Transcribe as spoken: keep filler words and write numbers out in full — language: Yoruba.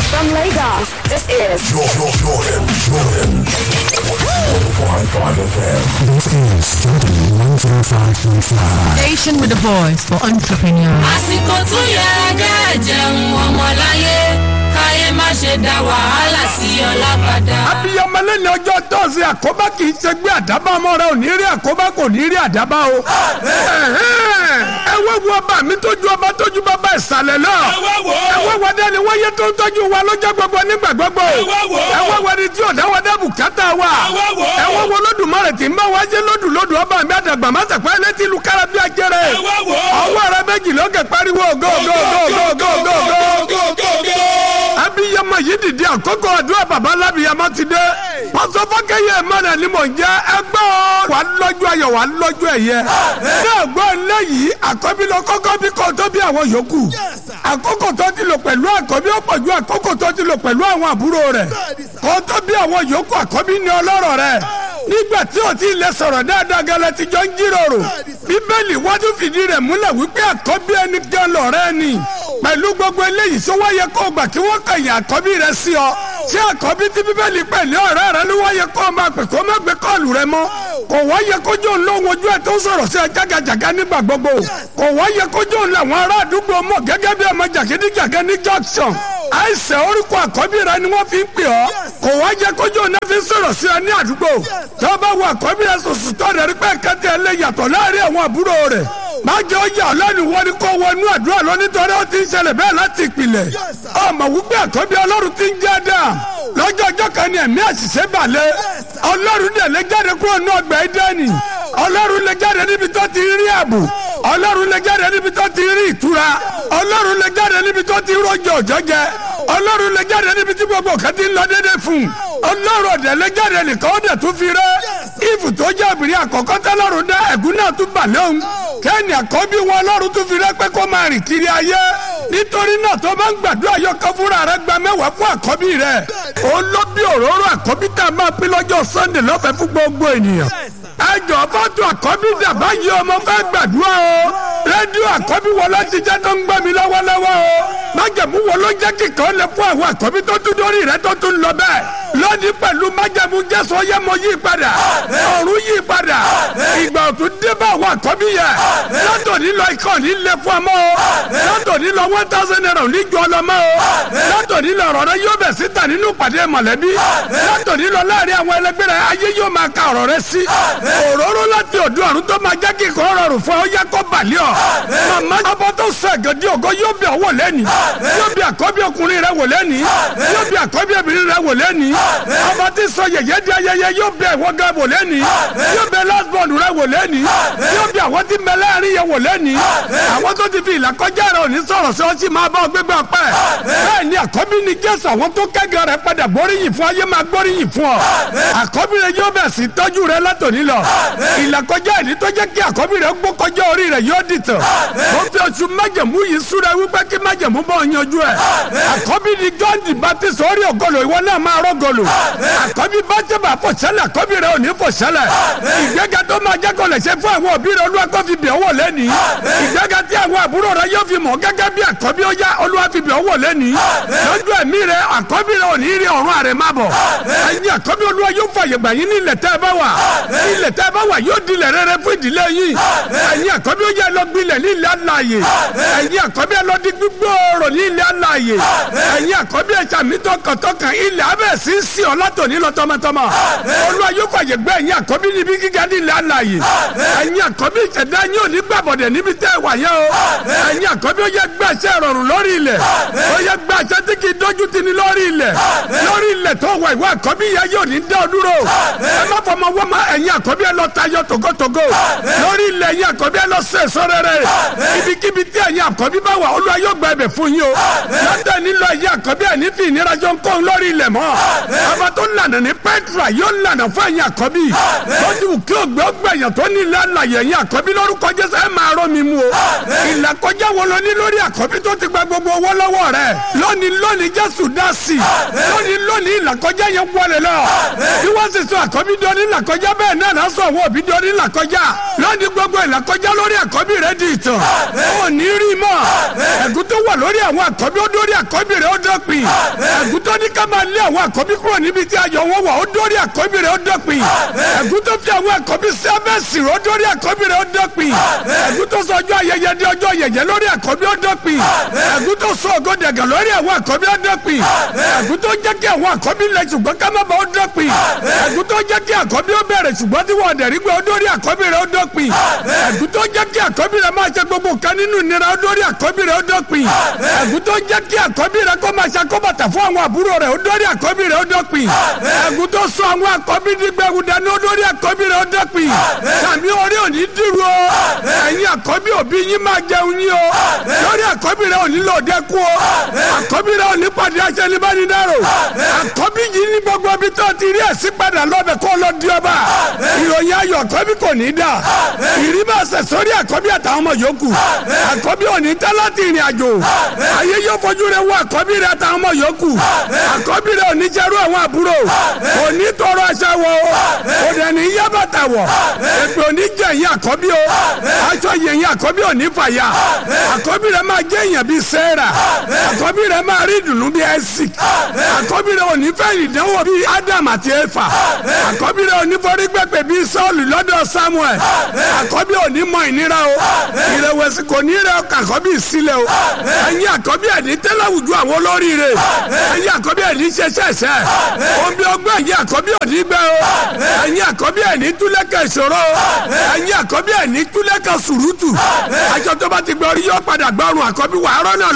From Lagos, this is Jordan, Jordan, Jordan. one oh five point five F M. This is Jordan one oh five point five. Station with a voice for entrepreneurs. àsìkò tún yẹ kẹ́ jẹun ọmọláyé káyé má ṣe dá wàhálà sí ọlábàdà. abiyamọ lẹ́ni ọjọ́ tọ́sí àkóbá kì í ṣe gbé àdábá ọmọ rẹ ò ní rí àkóbá kò ní rí àdábá o. ẹ wá wo ọba mi tójú ọba tójú bàbá ìsàlẹ̀ náà. ẹ wá wo dání wáyé tó ń tọ́jú wa lọ́jọ́ gbogbo nígbà gbogbo. ẹ wá wo ni tí ò dáwọ́ dá bùkátà wa. ẹ wá wo Olódùmarè tí ń bá wa jẹ́ lódù lódù ọba mi àdàgbà má sàpá ilé tí lu kára bí ajẹ́rẹ́. ọwọ́ rẹ méjì lókè pariwo go go go go go go go. abiyamọ yìí dìde àkókò àdúrà bàbá lábìyamọ ti dé. pásọ fọkẹyẹ mọ́nà ni mò ń jẹ́ ẹgbẹ́ wà lọ́jọ́ ayọ̀ wà lọ́jọ́ ẹ̀yẹ. ní ẹ̀gbọ́n lẹ́yìn àkọ́bí lọ kọ́kọ́ bí kò tó bí àwọn yòókù. àkókò tó ti lò pẹ̀lú àkọ́bí ó pọ̀ ju àkókò tó ti lò pẹ̀lú àwọn àbúrò rẹ̀. kò tó bí àwọn yòókù àkọ́bí ní ọlọ́rọ̀ rẹ̀. nígbà tí o ti lè sọ̀rọ̀ dáadáa gẹ́lẹ́ ti jọ ń jíròrò. bíbélì wájú fìdí rẹ̀ múlẹ̀ wípé àkọ́bí ẹni gan lọ̀rẹ́ ni. pẹ̀lú gbogbo eléyìí sọ wáyé kó gbà kí wọ́n kẹ̀yìn àkọ́bí rẹ̀ sí ọ. ṣé àkọ́bí tí bíbélì pẹ̀lú ọ̀rẹ́ rẹ ló wáyé kó o máa pè kó o má gbé kọ́ọ̀lù rẹ mọ́. kò wáyé kójú òun lóhun ojú ẹ̀ tó sọ̀rọ̀ sí ẹ jágajàga nígbà gbogbo. kò wáyé kójú òun làwọn ará àdúgbò mọ̀ gẹ́gẹ́ bí ọmọ jàgídíjàgẹ́ ní junction. àìsàn orúkọ àkọ́bí rẹ ni wọ́n fi ń pè ọ́. kò wáyé kójú òun náà fi ń sọ̀rọ̀ sí ẹ ní àdúgbò. tó bá wọ àkọ́bí rẹ sòsò tó rẹ̀ rí pé kẹ́tẹ́ ẹ lè yàtọ̀ láàrin àwọn àbúrò rẹ̀. má jẹ́ ọjà ọlọ́ni wọ́n ní kó wọnú àdúrà lọ nítorí ó ti ń ṣẹlẹ̀ bẹ́ẹ̀ láti ìpìlẹ̀. ọmọ wípé àkọ́bí ọlọ́run ti ń jẹ́ dáa. lọ́jọ́ ọjọ́ kan ni ẹ̀mí àṣìṣe balẹ̀. ọlọ́run dẹ̀ lè jáde kúrò ní ọgbà Édẹ́nì. ọlọ́run lè jáde níbi tó ti rí ààbò. ọlọ́run lè jáde níbi tó ti rí ìtura. ọlọ́run lè jáde níbi tó ti rọ́jò òjò jẹ. ọlọ́run lè jáde níbi tí gbogbo kan ti ń lọ déédéé fún un. ọlọ́run ọ̀dẹ̀ lè jáde nìkan ó dẹ̀ tún fi rẹ́. ìfù tó jẹ́ obìnrin àkọ́kọ́ tẹ́lọ́run dá ẹ̀gún náà tún bà lóhùn. kẹ́ni àkọ́bí wọn ọlọ́run tún fi rẹ́ pé kó máa rìn kiri ayé. nítorí náà tó bá ń gbàdúrà yọkọ fúnra rẹ gba mẹ́wàá fún àkọ́bí rẹ. ó ló bí òróró àkọ́bí tá a máa pín lọ́jọ́ Sunday lọ́fẹ̀ẹ́ fún gbogbo ènìyàn. ẹjọ fọ́tò àkọ́bí dàbá yìí ọmọ fẹ́ gbàdúrà o. rédíò àkọ́bí wọ ló ti jẹ́ tó ń gbọ́ mi lọ́wọ́lọ́wọ́ o. májẹ̀mú wo ló jẹ́ kíkan lè fún àwọn àkọ́bí tó tún dórí rẹ tó tún lọ bẹ́ẹ̀. lónìí pẹ̀lú májẹ̀mú Jésù ọyẹ́ mo yí padà. ọ̀run yí padà. ìgbà òtún dé bá àwọn àkọ́bí yẹ. látòní lọ ikọ̀ ní lè fún ọmọ o. látòní lọ one thousand naira ní ju ọlọmọ o. látòní lọ ọ̀rọ̀ rẹ yóò bẹ̀ síta nínú pàdé mọ̀lẹ́bí. látòní lọ láàrin àwọn ẹlẹgbẹ́ rẹ ayé yóò máa ka ọ̀rọ̀ rẹ sí. òróró láti òdu ọ̀run tó máa jẹ́ kí kò rọrùn fún ọ yẹ kó balẹ̀ ọ. màmá ọbọ tó sọ ẹ̀gẹ́dì ògo yóò bí ọwọ́ lẹ́ni. yóò bí àkọ́bí ọkùnrin rẹ wò lẹ́ni. yóò bí àkọ́bí obìnrin rẹ wò lẹ́ni. ọba tí sọ yẹ̀yẹ́ di ayẹyẹ yóò bí ẹ̀wọ́ gẹ́ wò lẹ́ni. yóò bí lásbọ̀n rẹ wò lẹ́ni. yóò bí àwọn tí mẹlẹ́ àárín yẹ wò lẹ́ni. àwọn tó ti fi ìlàkọjá rẹ òní sọ̀rọ̀ sí ọtí máa bá gbégbá pẹ́. bẹ́ẹ̀ ni àkọ́bí ni Jésù àwọn tó kẹ́gàn rẹ padà gbóríyìn fún ayé máa gbóríyìn fún ọ. àkọ́bí rẹ yóò bẹ̀ sí tọ́jú rẹ látòní lọ. ìlàkọjá ìdí tó jẹ́ kí àkọ́bí rẹ gbó kọjá orí rẹ yóò dìtàn. mo fi oṣù májẹ̀mú yìí súra wípé kí májẹ̀mú bọ̀ yanjú ẹ̀. àkọ́bí ni John the Baptist orí ògolo ìwọ náà máa rọ́gọlò. àkọ́bí bá tẹ̀ bá fò sẹ́lẹ̀ àkọ́bí rẹ ò ní fò sẹ́lẹ̀. ìgbéga tó máa jẹ́ kó lè ṣe fún àwọn òbí rẹ Olúwa kó fi bẹ̀ wọ̀ lẹ́ni. ìgbéga tí àwọn àbúrò rẹ yóò fi mọ̀ gẹ́gẹ́ bí àkọ́bí ó yá Olúwa fi bẹ̀ wọ̀ lẹ́ni. lójú ẹ̀mí rẹ àkọ́bí rẹ ò ní rí ọ̀run àrè má bọ̀. ẹ̀yin àkọ́bí Olúwa yóò fàyè gbà yín ní ilẹ̀ tẹ́ ẹ bá wà. ilẹ̀ tẹ́ ẹ bá wà yóò dilẹ̀ rere fún ìdílé yín. ẹ̀yin àkọ́bí ó yẹ lọ gbilẹ̀ ní ilẹ̀ alààyè. ẹ̀yin àkọ́bí ẹ lọ di gbígbóòrò ní ilẹ̀ alààyè. ẹ̀yin àkọ́bí ẹ sàmì tọkàntọkàn ilẹ̀ abẹ́ sí ń sìn ọ́ látòní lọ tọmọtọmọ. Olúwa yóò fàyè gbà ẹ̀yin àkọ́bí níbi gíga ní ilẹ̀ alààyè. ẹ̀yin àkọ́bí ìṣẹ̀dá yín ò ní gbàbọ̀dẹ̀ níbi tẹ́ ẹ wà yẹn o. ẹ̀yin àkọ́bí ó yẹ gbàṣẹ rọrùn lórí ilẹ̀. ó yẹ gbàṣẹ tí kì í dójú tì ní lórí ilẹ̀. lórí ilẹ̀ tó wà ìwọ àkọ́bí yẹn yóò ní dá ọ dúró. ẹ má fọmọ wọ́n ma ẹ̀yin àkọ́bí ẹ lọ tayọ tògótògó. lórí ilẹ̀ ẹ̀yin àkọ́bí ẹ lọ sẹ̀ sọ́rẹ́rẹ́. ibikíbi tí ẹ̀yin àkọ́bí bá wà Olúwa yóò gba ẹ̀bẹ̀ fún yín o. lọ́tẹ̀ nílò ẹ̀yin àkọ́bí ẹ̀ ní fi ìnira jọ ń kó lórí ilẹ̀ mọ́. ọba tó lànà ní Pétrà yóò lànà fún ẹ̀yin àkọ́bí. lójú kí ògbẹ́ ọgbẹ̀yàn tó ní ilẹ̀ àlàyé ẹ̀yin àkọ́bí lórúkọ Jésù ẹ máa rọ́ mi mú o. ìlàkọjá wo lo ní lórí àkọ́bí tó ti gba gbogbo owó lọ́wọ́ rẹ̀. lónìí lónìí Jésù dá sí i. lónìí lónìí ìlàkọjá yẹn wọlé lọ. bí wọ́n sì sọ àkọ́bí dọ́ní ìlàkọjá bẹ́ẹ̀ náà náà sọ àwọn òbí dọ́ní ìlàkọjá. lónìí gbogbo ìlàkọjá lórí àkọ́bí rẹ̀ di ìtàn. ó ní rí mọ́. ẹ̀gún tó wà lórí àwọn àkọ́bí ó dórí àkọ́bí rẹ̀ ó dọ́pin ẹ̀gún tó ní ká máa lé àwọn àkọ́bí kúrò níbi tí ayọ̀ wọn wà ó dórí àkọ́bí rẹ̀ ó dọ́pin ẹ̀gún tó fi àwọn àkọ́bí sí abẹ́sì ó dórí àkọ́bí rẹ̀ ó dọ́pin ẹ̀gún tó sọ ọjọ́ ayẹyẹ di ọjọ́ yẹ̀yẹ́ lórí àkọ́bí ó dọ́pin ẹ̀gún tó sọ ògo dẹ̀gẹ̀ lórí àwọn àkọ́bí ó dọ́pin ẹ̀gún tó jẹ́ kí àwọn àkọ́bí lẹ ṣùgbọ́n ká má ba ó dọ́pin ẹ̀gún tó jẹ́ kí àkọ́bí ó bẹ̀rẹ̀ ṣùgbọ́n tí wọ́n dẹ̀rí gbé ó dórí àkọ́bí rẹ̀ ó dọ́pin ẹ̀gún tó jẹ́ kí àkọ́bí rẹ̀ máa ṣe gbogbo kan nínú ìnira ó dórí àkọ́bí rẹ̀ ó dọ́pin ẹ̀gún tó jẹ́ kí àkọ́bí rẹ̀ kó máa ṣe akóbàtà fún àwọn àbúrò rẹ̀ ó dórí àkọ́bí rẹ̀ ó dọ́pin ẹ̀gún tó sọ àwọn àkọ́bí dígbẹ̀wù dání ó dórí àkọ́bí rẹ̀ ó dọ́pin tàbí orí òní dìrú o ẹ̀yin àkọ́bí òbí yín máa jẹun yín o lórí àkọ́bí rẹ̀ òní lòdẹ kú o àkọ́bí rẹ̀ òní pàdé aṣẹ ní bá ní dárò àkọ́bí yìí ní gbogbo ibi tó ti rí ẹ̀sìn padà lọ́bẹ̀ kó lọ di ọba ìròyìn ayọ̀ àkọ́bí kò ní dà ìrí máa ṣẹ̀ sórí àkọ́bí àtàwọn ọmọ yòókù àkọ́bí òní tẹ́ láti ìrìn àjò ayé yóò fojú rẹ̀ wọ àkọ́bí rẹ̀ àtàwọn ọmọ yòókù àkọ́bí rẹ̀ òní jẹ́rú àwọn àbúrò òní tọrọ ẹ̀ṣẹ̀ wọ òdẹ ní yá bàtà wọ̀ èpè òní jẹ́ ìyẹn àkọ́bí o aṣọ yẹ̀yìn àkọ́bí òní fàyà àkọ́bí rẹ̀ máa jẹ́ èèyàn bíi sẹ́ẹ̀rà àkọ́bí rẹ̀ máa rí ìdùnnú bíi ẹ́sìk àkọ́bí rẹ̀ òní fẹ́ ìdánwò bíi Adam àti Éfà àkọ́bí rẹ̀ òní forí gbẹ̀pẹ̀ bíi Sọ́ọ̀lù lọ́dọ̀ Samuel àkọ́bí òní mọ ìnira o ìrẹ̀wẹ̀sì kò ní rẹ̀ ọkà àkọ́bí sílẹ̀ o ẹ̀yin àkọ́bí ẹ̀ní tẹ́láwùjú àwọn olóríire ẹ̀yin àkọ́bí ẹ̀ní ṣẹṣẹṣẹ omi ọgbẹ́ ẹ̀yin àkọ́bí òní gbẹ o ẹ̀yin àkọ́bí ẹ̀ní túlẹ̀kẹ̀ ìṣòro ẹ̀yin àkọ́bí ẹ̀ní túlẹ̀kẹ̀ sùrùtù àjọ tó bá ti gbọ́ orí yọ padà gbọ́rùn àkọ́bí wàá rọ́nà